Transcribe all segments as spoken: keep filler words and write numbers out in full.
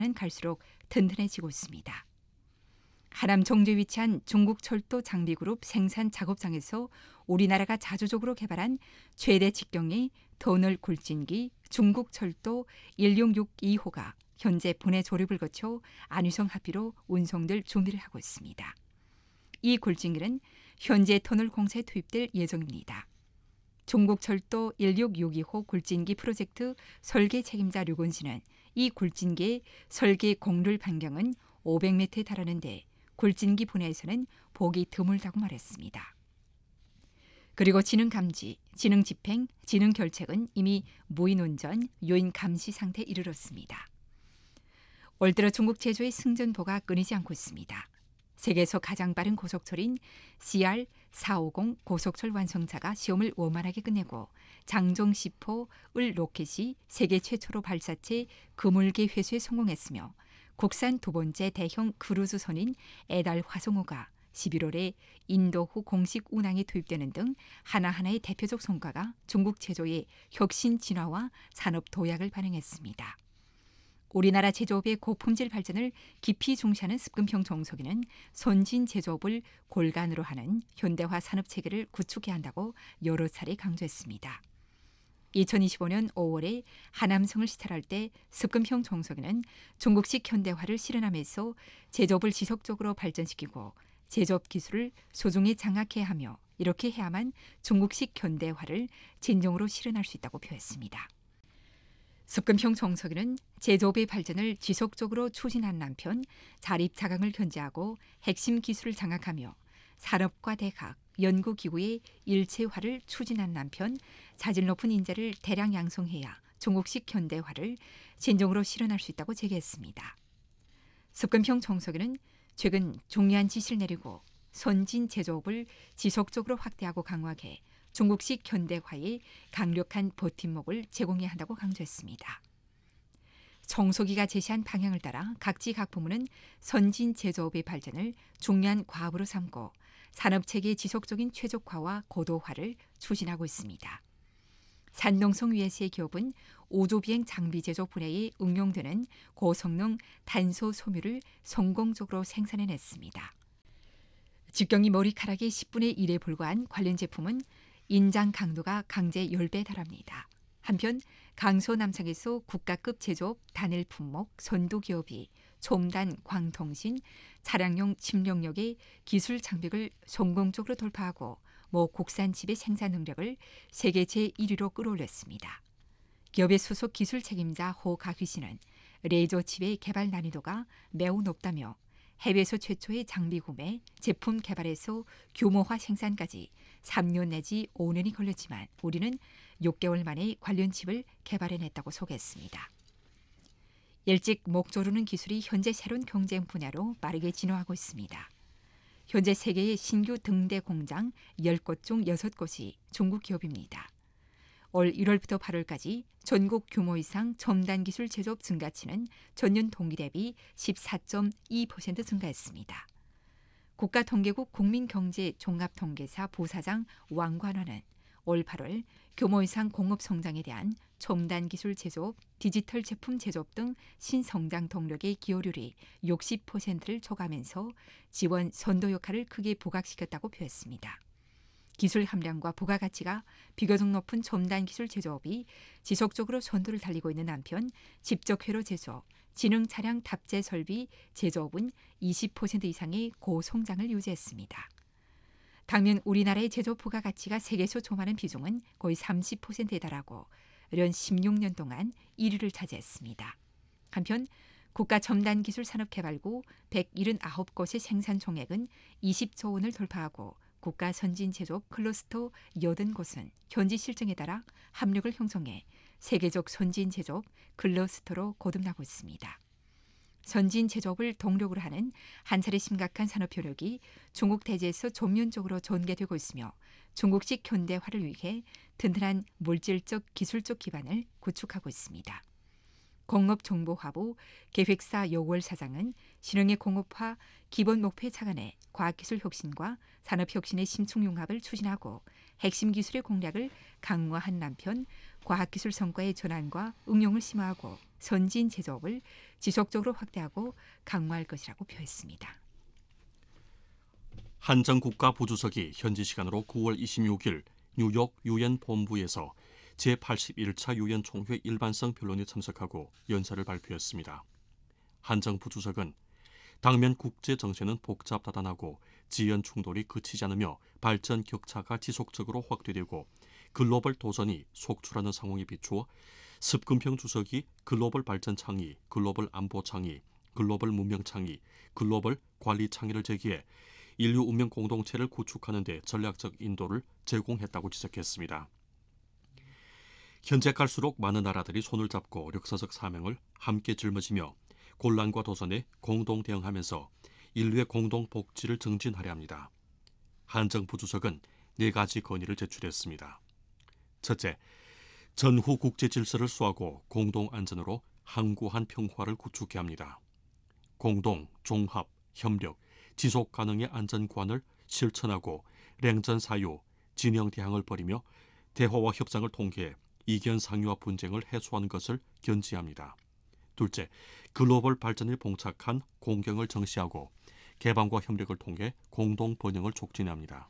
갈수록 튼튼해지고 있습니다. 하남 정주에 위치한 중국철도 장비그룹 생산 작업장에서 우리나라가 자주적으로 개발한 최대 직경의 터널 굴진기 중국철도 일육육이 호가 현재 분해 조립을 거쳐 안위성 합의로 운송될 준비를 하고 있습니다. 이 굴진기는 현재 터널 공사에 투입될 예정입니다. 중국철도 일육육이 호 굴진기 프로젝트 설계 책임자 류건 씨는 이 굴진기의 설계 공률 반경은 오백 미터에 달하는데 굴진기 분해에서는 보기 드물다고 말했습니다. 그리고 지능 감지, 지능 집행, 지능 결책은 이미 무인 운전, 요인 감시 상태에 이르렀습니다. 올 들어 중국 제조의 승전보가 끊이지 않고 있습니다. 세계에서 가장 빠른 고속철인 씨알 사오십 고속철 완성차가 시험을 원만하게 끝내고 장종 십 호을 로켓이 세계 최초로 발사체 그물개 회수에 성공했으며 국산 두 번째 대형 크루즈선인 에달 화성호가 십일월에 인도호 공식 운항에 투입되는 등 하나하나의 대표적 성과가 중국 제조의 혁신 진화와 산업 도약을 반영했습니다. 우리나라 제조업의 고품질 발전을 깊이 중시하는 습금형 정석이는 선진 제조업을 골간으로 하는 현대화 산업체계를 구축해야 한다고 여러 차례 강조했습니다. 이천이십오 년 오월에 하남성을 시찰할 때 습금형 정석이는 중국식 현대화를 실현하면서 제조업을 지속적으로 발전시키고 제조업 기술을 소중히 장악해야 하며 이렇게 해야만 중국식 현대화를 진정으로 실현할 수 있다고 표했습니다. 습금형 정석이는 제조업의 발전을 지속적으로 추진한 한편 자립자강을 견제하고 핵심 기술을 장악하며 산업과 대학, 연구기구의 일체화를 추진한 한편 자질 높은 인재를 대량 양성해야 중국식 현대화를 진정으로 실현할 수 있다고 제기했습니다. 습금형 정석이는 최근 중요한 지시를 내리고 선진 제조업을 지속적으로 확대하고 강화해 중국식 현대화에 강력한 버팀목을 제공해야 한다고 강조했습니다. 정석이가 제시한 방향을 따라 각지 각 부문은 선진 제조업의 발전을 중요한 과업으로 삼고 산업체계의 지속적인 최적화와 고도화를 추진하고 있습니다. 산동성 유에스의 기업은 우주비행 장비 제조 분야에 응용되는 고성능 탄소 섬유를 성공적으로 생산해냈습니다. 직경이 머리카락의 십분의 일에 불과한 관련 제품은 인장 강도가 강제 십 배에 달합니다. 한편 강서 남창에서 국가급 제조업 단일 품목 선두 기업이 첨단 광통신 차량용 침력력의 기술 장벽을 성공적으로 돌파하고 모 국산 칩의 생산 능력을 세계 제일 위로 끌어올렸습니다. 기업의 소속 기술 책임자 호가휘 씨는 레이저 칩의 개발 난이도가 매우 높다며 해외에서 최초의 장비 구매, 제품 개발에서 규모화 생산까지 삼 년 내지 오 년이 걸렸지만 우리는 육 개월 만에 관련 칩을 개발해냈다고 소개했습니다. 일찍 목 조르는 기술이 현재 새로운 경쟁 분야로 빠르게 진화하고 있습니다. 현재 세계의 신규 등대 공장 십 곳 중 여섯 곳이 중국 기업입니다. 올 일월부터 팔월까지 전국 규모 이상 첨단 기술 제조업 증가치는 전년 동기 대비 십사 점 이 퍼센트 증가했습니다. 국가통계국 국민경제종합통계사 부사장 왕관화는 올 팔월 규모 이상 공업 성장에 대한 첨단 기술 제조업, 디지털 제품 제조업 등 신성장 동력의 기여률이 육십 퍼센트를 초과하면서 지원 선도 역할을 크게 부각시켰다고 표했습니다. 기술 함량과 부가가치가 비교적 높은 첨단 기술 제조업이 지속적으로 선두를 달리고 있는 한편 집적 회로 제조업, 지능 차량 탑재 설비 제조업은 이십 퍼센트 이상의 고성장을 유지했습니다. 당면 우리나라의 제조업 부가가치가 세계에서 점하는 비중은 거의 삼십 퍼센트에 달하고 연 십육 년 동안 일 위를 차지했습니다. 한편 국가 첨단 기술 산업개발구 백칠십구 곳의 생산 총액은 이십조 원을 돌파하고 국가 선진 제조업 클러스터 팔십 곳은 현지 실증에 따라 합력을 형성해 세계적 선진 제조업 클러스터로 거듭나고 있습니다. 선진 제조업을 동력으로 하는 한 차례 심각한 산업 효력이 중국 대지에서 전면적으로 전개되고 있으며 중국식 현대화를 위해 튼튼한 물질적 기술적 기반을 구축하고 있습니다. 공업정보화부 계획사 여월 사장은 신흥의 공업화 기본 목표에 착안해 과학기술 혁신과 산업혁신의 심층융합을 추진하고 핵심 기술의 공략을 강화한 한편 과학기술 성과의 전환과 응용을 심화하고 선진 제조업을 지속적으로 확대하고 강화할 것이라고 표했습니다. 한정 국가부주석이 현지 시간으로 구월 이십육일 뉴욕 유엔 본부에서 제팔십일 차 유엔 총회 일반성 변론에 참석하고 연설을 발표했습니다. 한정 부주석은 당면 국제 정세는 복잡다단하고 지연 충돌이 그치지 않으며 발전 격차가 지속적으로 확대되고 글로벌 도전이 속출하는 상황에 비추어 습근평 주석이 글로벌 발전 창의, 글로벌 안보 창의, 글로벌 문명 창의, 글로벌 관리 창의를 제기해 인류 운명 공동체를 구축하는 데 전략적 인도를 제공했다고 지적했습니다. 현재 갈수록 많은 나라들이 손을 잡고 역사적 사명을 함께 짊어지며 곤란과 도전에 공동 대응하면서 인류의 공동 복지를 증진하려 합니다. 한정 부주석은 네 가지 건의를 제출했습니다. 첫째, 전후 국제 질서를 수하고 공동 안전으로 항구한 평화를 구축해야 합니다. 공동, 종합, 협력, 지속 가능의 안전관을 실천하고 냉전 사유, 진영 대항을 벌이며 대화와 협상을 통해 이견 상유와 분쟁을 해소하는 것을 견지합니다. 둘째, 글로벌 발전에 봉착한 공경을 정시하고 개방과 협력을 통해 공동 번영을 촉진합니다.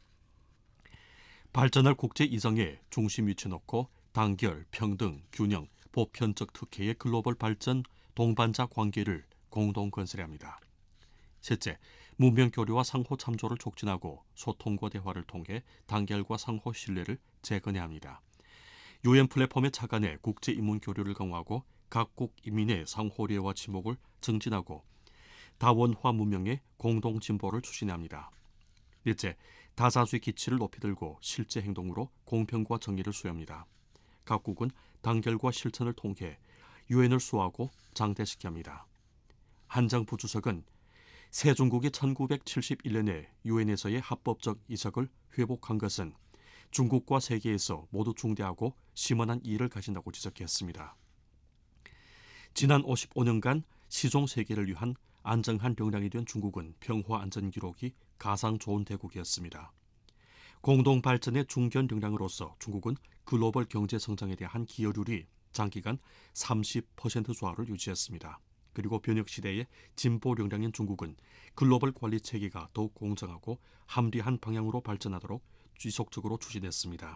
발전할 국제 이정에 중심 위치해 놓고 단결, 평등, 균형, 보편적 특혜의 글로벌 발전 동반자 관계를 공동 건설해야 합니다. 셋째, 문명 교류와 상호 참조를 촉진하고 소통과 대화를 통해 단결과 상호 신뢰를 재건해야 합니다. 유엔 플랫폼의 차관에 국제 인문 교류를 강화하고 각국 인민의 상호례와 지목을 증진하고 다원화 문명의 공동 진보를 추진해야 합니다. 넷째, 다자주의 기치를 높이 들고 실제 행동으로 공평과 정의를 수호합니다. 각국은 단결과 실천을 통해 유엔을 수호하고 장대시켜야 합니다. 한정 부주석은 새중국이 천구백칠십일 년에 유엔에서의 합법적 이석을 회복한 것은 중국과 세계에서 모두 중대하고 심원한 이의를 가진다고 지적했습니다. 지난 오십오 년간 시종 세계를 위한 안정한 역량이 된 중국은 평화 안전 기록이 가장 좋은 대국이었습니다. 공동 발전의 중견 역량으로서 중국은 글로벌 경제 성장에 대한 기여률이 장기간 삼십 퍼센트 조화를 유지했습니다. 그리고 변혁 시대의 진보 역량인 중국은 글로벌 관리 체계가 더욱 공정하고 합리한 방향으로 발전하도록 지속적으로 추진했습니다.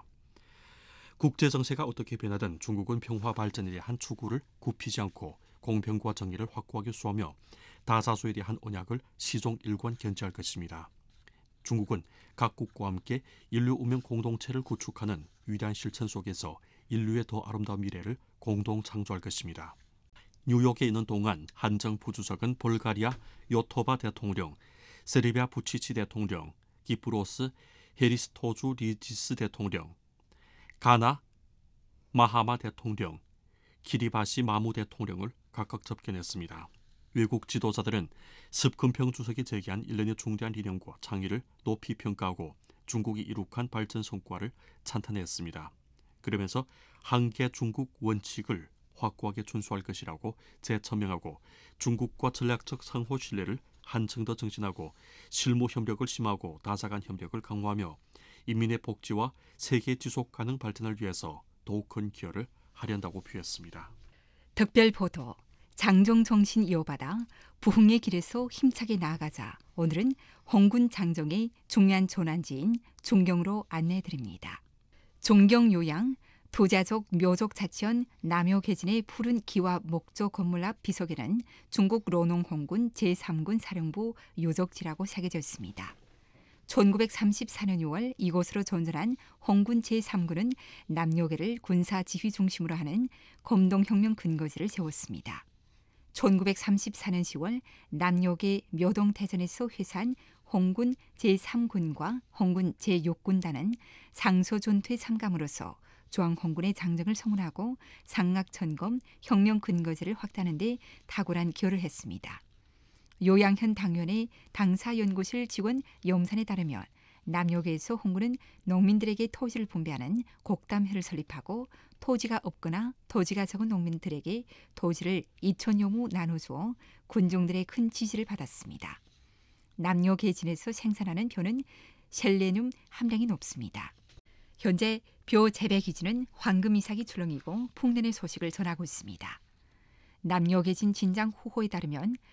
국제 정세가 어떻게 변하든 중국은 평화 발전에 대한 추구를 굽히지 않고 공평과 정의를 확고하게 수호하며 다자주에 대한 언약을 시종 일관 견지할 것입니다. 중국은 각국과 함께 인류 운명 공동체를 구축하는 위대한 실천 속에서 인류의 더 아름다운 미래를 공동 창조할 것입니다. 뉴욕에 있는 동안 한정 부주석은 볼가리아 요토바 대통령, 세르비아 부치치 대통령, 기프로스 헤리스토주 리지스 대통령, 가나 마하마 대통령, 키리바시 마무 대통령을 각각 접견했습니다. 외국 지도자들은 습근평 주석이 제기한 일련의 중대한 이념과 창의를 높이 평가하고 중국이 이룩한 발전 성과를 찬탄했습니다. 그러면서 한계 중국 원칙을 확고하게 준수할 것이라고 재천명하고 중국과 전략적 상호 신뢰를 한층 더 증진하고 실무 협력을 심화하고 다자간 협력을 강화하며 인민의 복지와 세계 지속 가능 발전을 위해서 더욱 큰 기여를 하려한다고 표했습니다. 특별 보도, 장정 정신 이어받아 부흥의 길에서 힘차게 나아가자. 오늘은 홍군 장정의 중요한 전환지인 종경으로 안내해드립니다. 종경 요양, 도자족 묘족 자치원 남효계진의 푸른 기와 목조 건물 앞 비석에는 중국 로농 홍군 제삼 군 사령부 요적지라고 새겨져 있습니다. 천구백삼십사 년 유월 이곳으로 전전한 홍군 제삼 군은 남효계를 군사 지휘 중심으로 하는 검동혁명 근거지를 세웠습니다. 천구백삼십사 년 시월 남효계 묘동태전에서 회수한 홍군 제삼 군과 홍군 제육 군단은 상소존퇴 참감으로써 중앙홍군의 장정을 성운하고 상락천검 혁명 근거지를 확대하는 데 탁월한 기여를 했습니다. 요양현 당원의 당사연구실 직원 염산에 따르면 남효계에서 홍군은 농민들에게 토지를 분배하는 곡담회를 설립하고 토지가 없거나 토지가 적은 농민들에게 토지를 이천여 亩 나눠주어 군중들의 큰 지지를 받았습니다. 남효계진에서 생산하는 벼는 셀레늄 함량이 높습니다. 현재 벼 재배 기지는 황금 이삭이 출렁이고 풍년의 소식을 전하고 있습니다. 남녀계진 진장 후호에 따르면